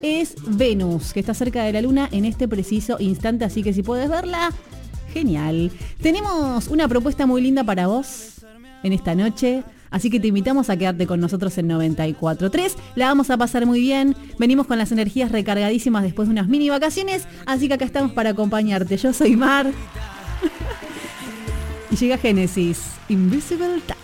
es Venus, que está cerca de la Luna en este preciso instante, así que si puedes verla, genial. Tenemos una propuesta muy linda para vos en esta noche, así que te invitamos a quedarte con nosotros en 94.3. La vamos a pasar muy bien. Venimos con las energías recargadísimas después de unas mini vacaciones, así que acá estamos para acompañarte. Yo soy Mar. Y llega Génesis, Invisible Touch.